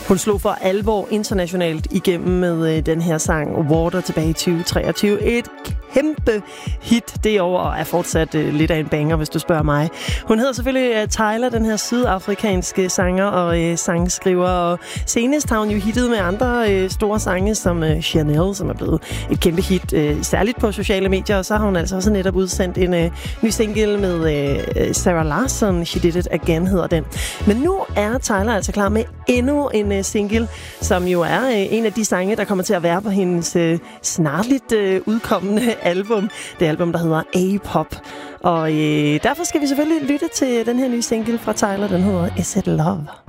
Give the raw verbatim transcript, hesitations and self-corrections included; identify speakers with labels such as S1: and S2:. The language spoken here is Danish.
S1: Hun slog for alvor internationalt igennem med øh, den her sang Water tilbage i tyve treogtyve. Et kæmpe hit det år, og er fortsat øh, lidt af en banger, hvis du spørger mig. Hun hedder selvfølgelig uh, Tyla, den her sydafrikanske sanger og øh, sangskriver, og senest har hun jo hittet med andre øh, store sange, som øh, Chanel, som er blevet et kæmpe hit, øh, særligt på sociale medier, og så har hun altså også netop udsendt en øh, ny single med øh, Sarah Larsson, She Did It Again hedder den. Men nu er Tyla altså klar med endnu en øh, single, som jo er øh, en af de sange, der kommer til at være på hendes øh, snarligt øh, udkommende album. Det album, der hedder A-Pop. Og øh, derfor skal vi selvfølgelig lytte til den her nye single fra Tyla, den hedder Is It Love?